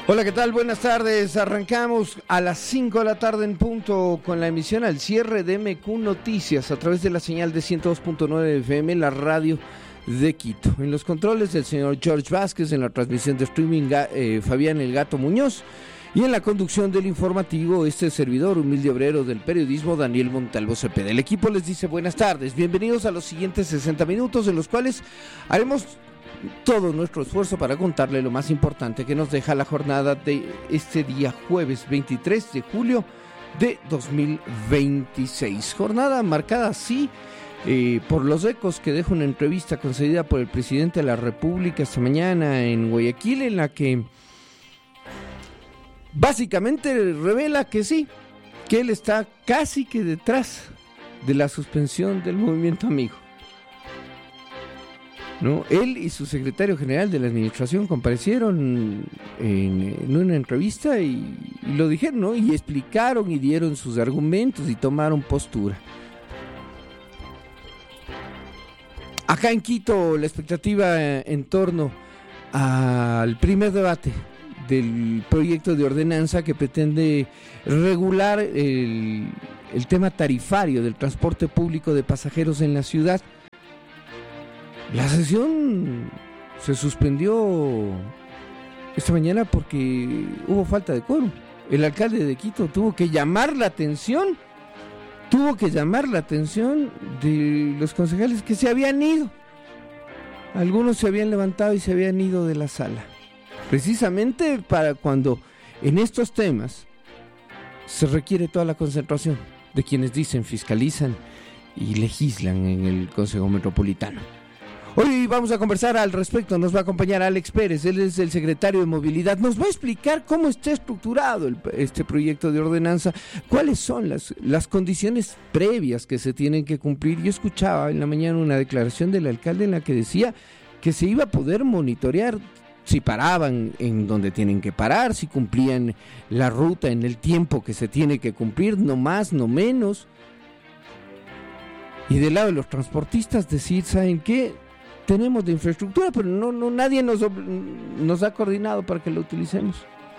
Hola, ¿qué tal? Buenas tardes. Arrancamos a las 5 de la tarde en punto con la emisión al cierre de MQ Noticias a través de la señal de 102.9 FM, la radio de Quito. En los controles del señor George Vázquez, en la transmisión de streaming Fabián El Gato Muñoz y en la conducción del informativo este servidor humilde obrero del periodismo Daniel Montalvo Cepeda. El equipo les dice buenas tardes, bienvenidos a los siguientes 60 minutos en los cuales haremos todo nuestro esfuerzo para contarle lo más importante que nos deja la jornada de este día jueves 23 de julio de 2026. Jornada marcada así por los ecos que deja una entrevista concedida por el presidente de la República esta mañana en Guayaquil, en la que básicamente revela que sí, que él está casi que detrás de la suspensión del movimiento Amigo. ¿No? Él y su secretario general de la administración comparecieron en una entrevista y lo dijeron, ¿no? Y explicaron y dieron sus argumentos y tomaron postura. Acá en Quito la expectativa en torno al primer debate del proyecto de ordenanza que pretende regular el tema tarifario del transporte público de pasajeros en la ciudad. La sesión se suspendió esta mañana porque hubo falta de quórum. El alcalde de Quito tuvo que llamar la atención de los concejales que se habían ido. Algunos se habían levantado y se habían ido de la sala. Precisamente para cuando en estos temas se requiere toda la concentración de quienes dicen, fiscalizan y legislan en el Consejo Metropolitano. Hoy vamos a conversar al respecto, nos va a acompañar Alex Pérez, él es el secretario de Movilidad, nos va a explicar cómo está estructurado este proyecto de ordenanza, cuáles son las condiciones previas que se tienen que cumplir. Yo escuchaba en la mañana una declaración del alcalde en la que decía que se iba a poder monitorear si paraban en donde tienen que parar, si cumplían la ruta en el tiempo que se tiene que cumplir, no más, no menos. Y del lado de los transportistas decir, ¿saben qué? Tenemos de infraestructura, pero no nadie nos ha coordinado para que lo utilicemos.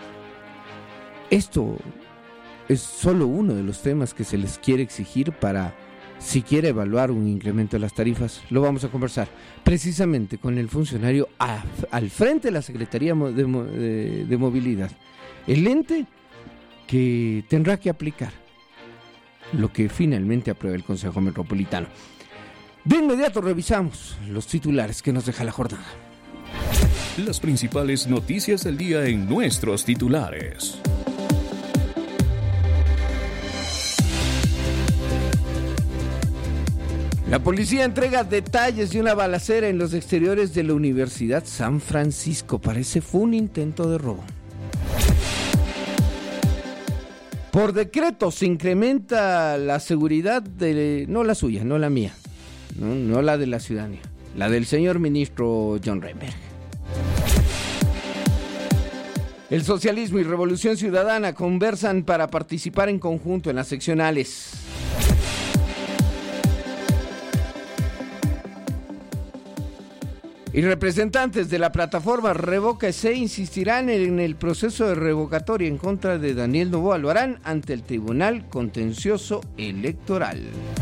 Esto es solo uno de los temas que se les quiere exigir para siquiera evaluar un incremento de las tarifas. Lo vamos a conversar precisamente con el funcionario al frente de la Secretaría de Movilidad, el ente que tendrá que aplicar lo que finalmente apruebe el Consejo Metropolitano. De inmediato revisamos los titulares que nos deja la jornada. Las principales noticias del día en nuestros titulares. La policía entrega detalles de una balacera en los exteriores de la Universidad San Francisco. Parece fue un intento de robo. Por decreto se incrementa la seguridad no la suya, no la mía. No la de la ciudadanía, la del señor ministro John Reinberg. El socialismo y Revolución Ciudadana conversan para participar en conjunto en las seccionales. Y representantes de la plataforma Revoca EC insistirán en el proceso de revocatoria en contra de Daniel Noboa. Lo harán ante el Tribunal Contencioso Electoral.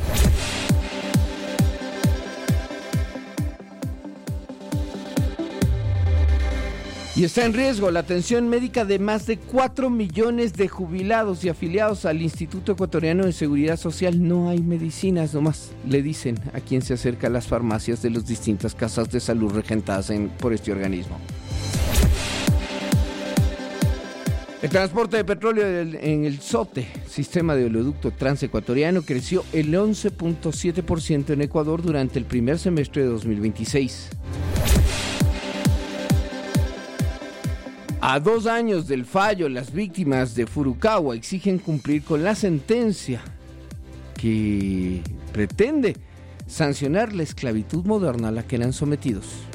Y está en riesgo la atención médica de más de 4 millones de jubilados y afiliados al Instituto Ecuatoriano de Seguridad Social. No hay medicinas, nomás le dicen a quien se acerca a las farmacias de las distintas casas de salud regentadas por este organismo. El transporte de petróleo en el SOTE, Sistema de Oleoducto Transecuatoriano, creció el 11.7% en Ecuador durante el primer semestre de 2026. A 2 años del fallo, las víctimas de Furukawa exigen cumplir con la sentencia que pretende sancionar la esclavitud moderna a la que eran sometidos.